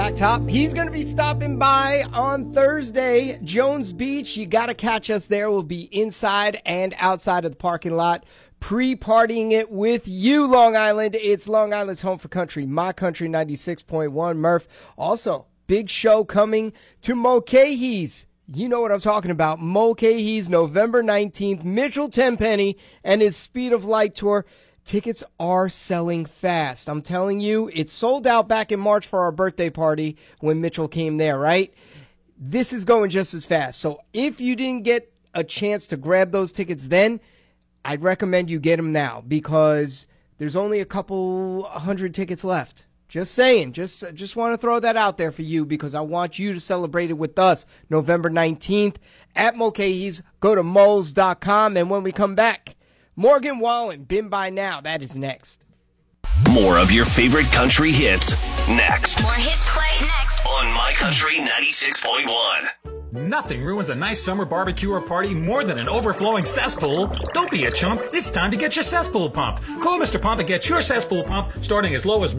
Blacktop. He's going to be stopping by on Thursday. Jones Beach, you got to catch us there. We'll be inside and outside of the parking lot, pre-partying it with you, Long Island. It's Long Island's home for country, My Country 96.1. Murph, also, big show coming to Mulcahy's. You know what I'm talking about. Mulcahy's, November 19th. Mitchell Tenpenny and his Speed of Light tour. Tickets are selling fast. I'm telling you, it sold out back in March for our birthday party when Mitchell came there, right? This is going just as fast. So if you didn't get a chance to grab those tickets then, I'd recommend you get them now because there's only a couple hundred tickets left. Just saying. Just want to throw that out there for you because I want you to celebrate it with us November 19th at Mulcahy's. Go to moles.com, and when we come back, Morgan Wallen, Been By Now. That is next. More of your favorite country hits next. More hits play next on My Country 96.1. Nothing ruins a nice summer barbecue or party more than an overflowing cesspool. Don't be a chump. It's time to get your cesspool pumped. Call Mr. Pump and get your cesspool pump starting as low as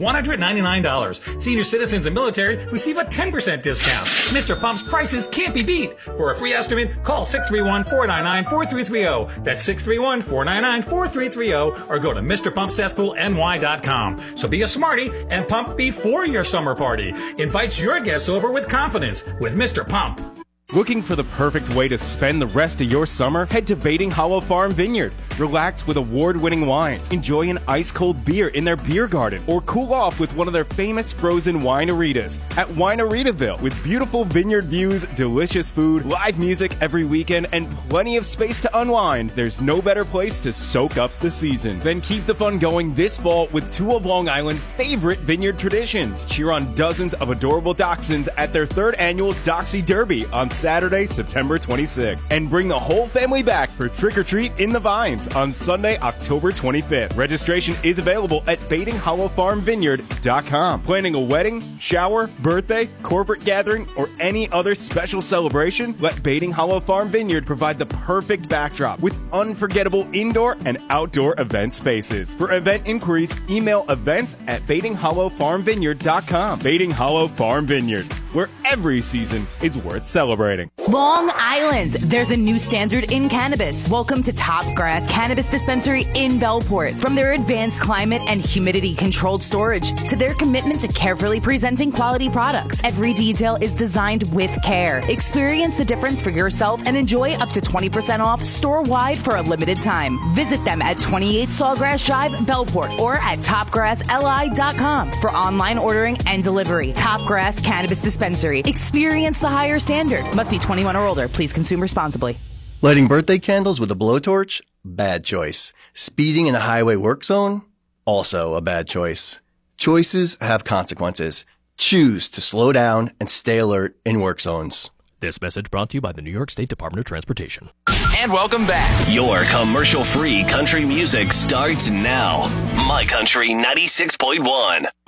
$199. Senior citizens and military receive a 10% discount. Mr. Pump's prices can't be beat. For a free estimate, call 631-499-4330. That's 631-499-4330 or go to MrPumpCesspoolNY.com. So be a smarty and pump before your summer party. Invites your guests over with confidence with Mr. Pump. Looking for the perfect way to spend the rest of your summer? Head to Bating Hollow Farm Vineyard. Relax with award-winning wines. Enjoy an ice-cold beer in their beer garden. Or cool off with one of their famous frozen wineries at Wineritaville. With beautiful vineyard views, delicious food, live music every weekend, and plenty of space to unwind, there's no better place to soak up the season. Then keep the fun going this fall with two of Long Island's favorite vineyard traditions. Cheer on dozens of adorable dachshunds at their third annual Doxy Derby on Saturday, September 26th. And bring the whole family back for Trick or Treat in the Vines on Sunday, October 25th. Registration is available at BatingHollowFarmVineyard.com. Planning a wedding, shower, birthday, corporate gathering, or any other special celebration? Let Bating Hollow Farm Vineyard provide the perfect backdrop with unforgettable indoor and outdoor event spaces. For event inquiries, email events@BatingHollowFarmVineyard.com. Bating Hollow Farm Vineyard, where every season is worth celebrating. Long Island, there's a new standard in cannabis. Welcome to Top Grass Cannabis Dispensary in Bellport. From their advanced climate and humidity controlled storage to their commitment to carefully presenting quality products, every detail is designed with care. Experience the difference for yourself and enjoy up to 20% off store-wide for a limited time. Visit them at 28 Sawgrass Drive, Bellport, or at topgrassli.com for online ordering and delivery. Top Grass Cannabis Dispensary. Experience the higher standard. Must be 21 or older. Please consume responsibly. Lighting birthday candles with a blowtorch? Bad choice. Speeding in a highway work zone? Also a bad choice. Choices have consequences. Choose to slow down and stay alert in work zones. This message brought to you by the New York State Department of Transportation. And welcome back. Your commercial-free country music starts now. My Country 96.1.